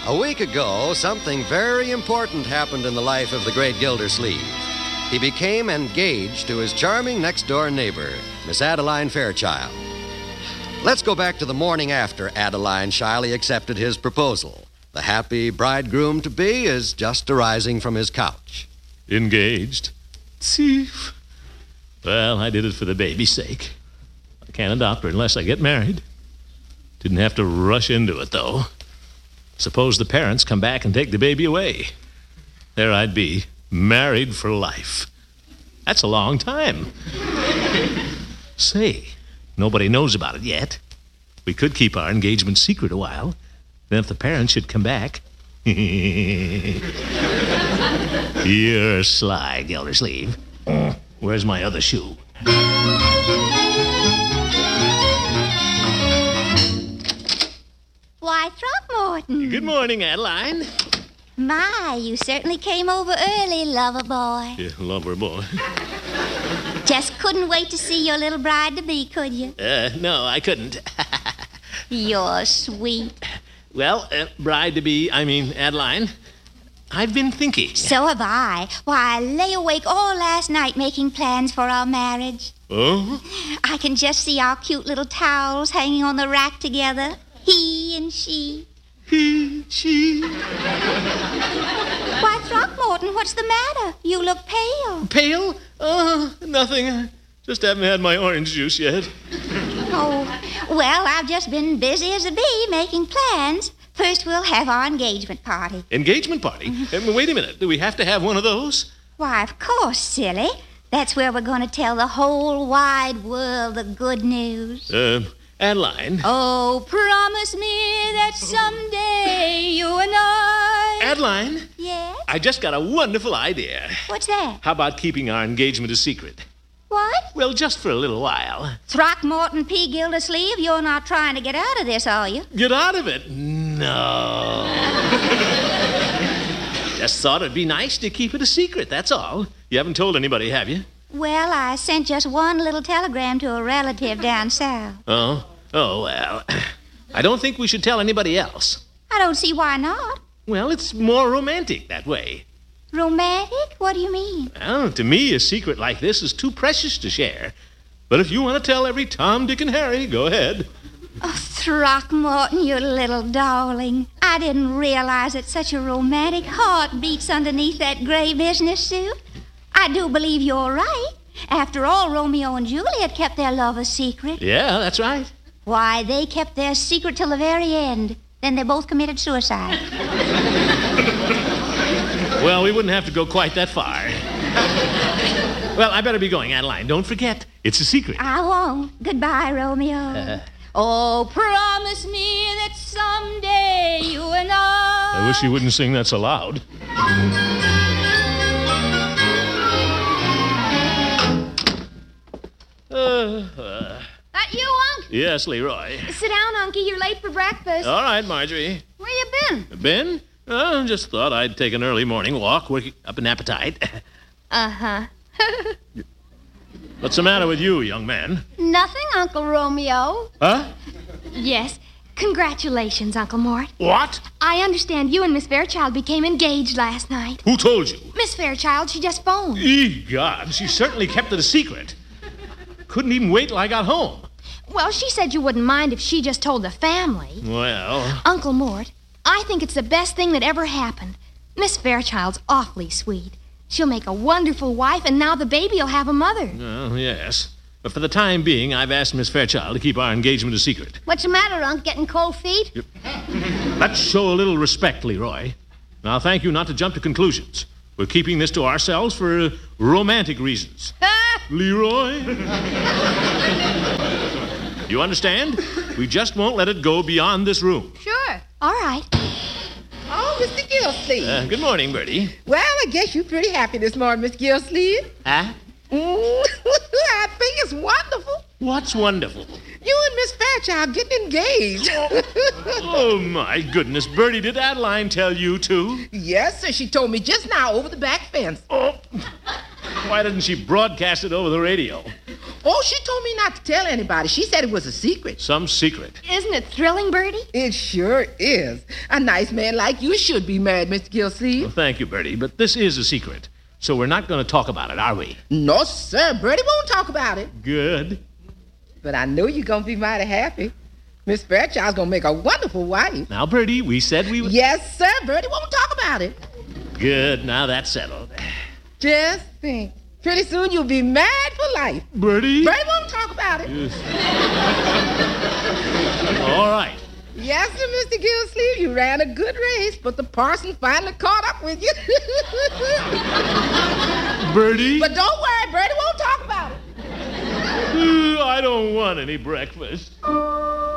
A week ago, something very important happened in the life of the great Gildersleeve. He became engaged to his charming next-door neighbor, Miss Adeline Fairchild. Let's go back to the morning after Adeline shyly accepted his proposal. The happy bridegroom-to-be is just arising from his couch. Engaged? Thief. Well, I did it for the baby's sake. I can't adopt her unless I get married. Didn't have to rush into it, though. Suppose the parents come back and take the baby away. There I'd be, married for life. That's a long time. Say, nobody knows about it yet. We could keep our engagement secret a while. Then if the parents should come back... You're sly, Gildersleeve. Where's my other shoe? Why, Throckmorton. Good morning, Adeline. My, you certainly came over early, lover boy. Yeah, lover boy. Just couldn't wait to see your little bride-to-be, could you? No, I couldn't. You're sweet. Well, Adeline, I've been thinking. So have I. Why, I lay awake all last night making plans for our marriage. Oh? I can just see our cute little towels hanging on the rack together. He and she. He, she. Why, Throckmorton, what's the matter? You look pale. Pale? Nothing. I just haven't had my orange juice yet. Oh, well, I've just been busy as a bee making plans. First, we'll have our engagement party. Engagement party? Wait a minute. Do we have to have one of those? Why, of course, silly. That's where we're going to tell the whole wide world the good news. Adeline. Oh, promise me that someday you and I... Adeline? Yes? I just got a wonderful idea. What's that? How about keeping our engagement a secret? What? Well, just for a little while. Throckmorton P. Gildersleeve, you're not trying to get out of this, are you? Get out of it? No. Just thought it'd be nice to keep it a secret, that's all. You haven't told anybody, have you? Well, I sent just one little telegram to a relative down south. Oh, well, I don't think we should tell anybody else. I don't see why not. Well, it's more romantic that way. Romantic? What do you mean? Well, to me, a secret like this is too precious to share. But if you want to tell every Tom, Dick, and Harry, go ahead. Oh, Throckmorton, you little darling. I didn't realize that such a romantic heart beats underneath that gray business suit. I do believe you're right. After all, Romeo and Juliet kept their love a secret. Yeah, that's right. Why, they kept their secret till the very end. Then they both committed suicide. Well, we wouldn't have to go quite that far. Well, I better be going, Adeline. Don't forget, it's a secret. I won't. Goodbye, Romeo. Oh, promise me that someday you and I wish you wouldn't sing that so loud. That you, Unc? Yes, Leroy. Sit down, Unky. You're late for breakfast. All right, Marjorie. Where you been? Ben? Oh, just thought I'd take an early morning walk, working up an appetite. Uh-huh. What's the matter with you, young man? Nothing, Uncle Romeo. Huh? Yes. Congratulations, Uncle Mort. What? I understand you and Miss Fairchild became engaged last night. Who told you? Miss Fairchild, she just phoned. God, she certainly kept it a secret. Couldn't even wait till I got home. Well, she said you wouldn't mind if she just told the family. Well... Uncle Mort, I think it's the best thing that ever happened. Miss Fairchild's awfully sweet. She'll make a wonderful wife, and now the baby'll have a mother. Oh, yes. But for the time being, I've asked Miss Fairchild to keep our engagement a secret. What's the matter, Unc? Getting cold feet? Yep. Let's show a little respect, Leroy. Now, thank you not to jump to conclusions. We're keeping this to ourselves for romantic reasons. Leroy? You understand? We just won't let it go beyond this room. Sure. All right. Oh, Mr. Gilsleeve. Good morning, Bertie. Well, I guess you're pretty happy this morning, Miss Gilsleeve. Huh? I think it's wonderful. What's wonderful? You and Miss Fairchild getting engaged. Oh, my goodness. Bertie, did Adeline tell you, too? Yes, sir. She told me just now over the back fence. Oh. Why didn't she broadcast it over the radio? Oh, she told me not to tell anybody. She said it was a secret. Some secret. Isn't it thrilling, Bertie? It sure is. A nice man like you should be married, Mr. Gilsleeve. Well, thank you, Bertie, but this is a secret. So we're not going to talk about it, are we? No, sir. Bertie won't talk about it. Good. But I know you're going to be mighty happy. Miss Fairchild's going to make a wonderful wife. Now, Bertie, we said we would... Yes, sir. Bertie won't talk about it. Good. Now that's settled. Just think. Pretty soon you'll be married for life. Bertie? Bertie won't talk about it. Yes. All right. Yes, sir, Mr. Gilsleeve. You ran a good race, but the parson finally caught up with you. Bertie? But don't worry. Bertie won't talk about it. I don't want any breakfast.